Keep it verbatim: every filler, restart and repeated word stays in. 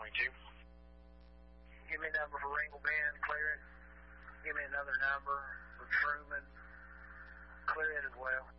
twenty-two. Give me a number for Ringle Bend, clear it. Give me another number for Truman, clear it as well.